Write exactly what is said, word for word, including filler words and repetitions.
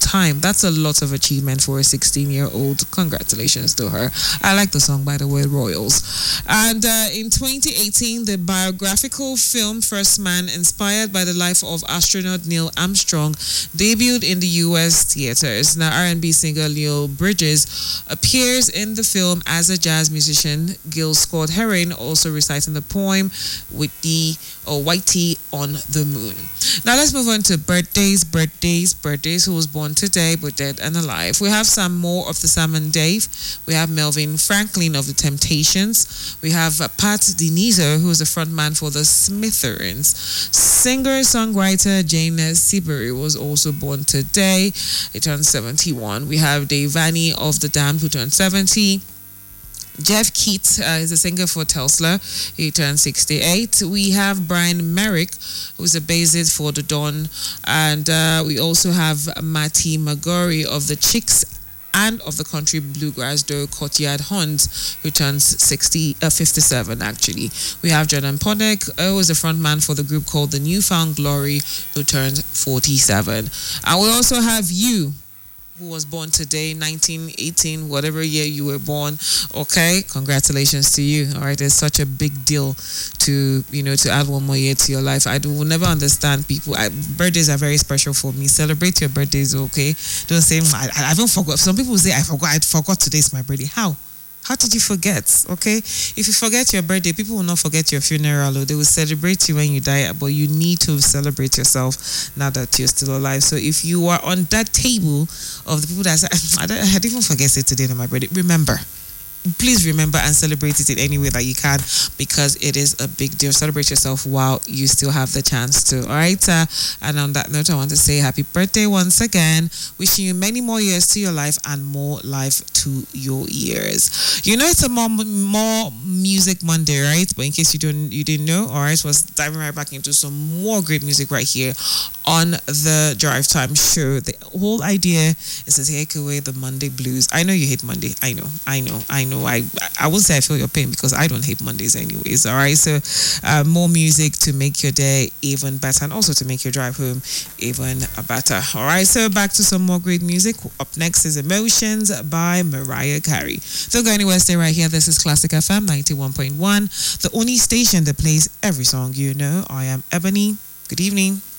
time. That's a lot of achievement for a sixteen-year-old. Congratulations to her. I like the song, by the way, Royals. And uh, in twenty eighteen, the biographical film First Man, inspired by the life of astronaut Neil Armstrong, debuted in the U S theaters. Now, R and B singer Leo Bridges appears in the film as a jazz musician. Gil Scott Heron also reciting the poem with the or White Tea on the Moon. Now let's move on to birthdays, birthdays, birthdays. Who was born today but dead and alive? We have some more of the Sam and Dave. We have Melvin Franklin of the Temptations. We have uh, Pat Denizo, who is the frontman for the Smithereens. Singer-songwriter Jane Siberry was also born today. He turned seventy-one. We have Dave Vanny of the Damned, who turned seventy. Jeff Keat uh, is a singer for Tesla. He turned sixty-eight. We have Brian Merrick, who's a bassist for The Dawn. And uh, we also have Matty McGorry of the Chicks and of the country bluegrass duo Courtyard Hunt, who turns sixty, uh, fifty-seven actually. We have Jordan Podek, who is a frontman for the group called The Newfound Glory, who turned forty-seven. And we also have you, who was born today, nineteen eighteen, whatever year you were born. Okay, congratulations to you. All right, it's such a big deal to, you know, to add one more year to your life. I do, will never understand people. I, birthdays are very special for me. Celebrate your birthdays, okay? Don't say, I, I haven't forgot. Some people say, I forgot, I forgot today's my birthday. How? How did you forget? Okay, if you forget your birthday, people will not forget your funeral. Or they will celebrate you when you die, but you need to celebrate yourself now that you're still alive. So if you are on that table of the people that say, I, don't, I didn't even forget it today on my birthday, remember. Please remember and celebrate it in any way that you can, because it is a big deal. Celebrate yourself while you still have the chance to. All right. Uh, and on that note, I want to say happy birthday once again. Wishing you many more years to your life and more life to your ears. You know, it's a more, more Music Monday, right? But in case you don't, you didn't know, all right, was diving right back into some more great music right here on the Drive Time Show. The whole idea is to take away the Monday blues. I know you hate Monday. I know. I know. I know. I I will say I feel your pain because I don't hate Mondays anyways. All right, so uh, more music to make your day even better and also to make your drive home even better. All right, so back to some more great music. Up next is Emotions by Mariah Carey. Don't go anywhere, stay right here. This is Classic F M ninety-one point one, the only station that plays every song you know. I am Ebony. Good evening.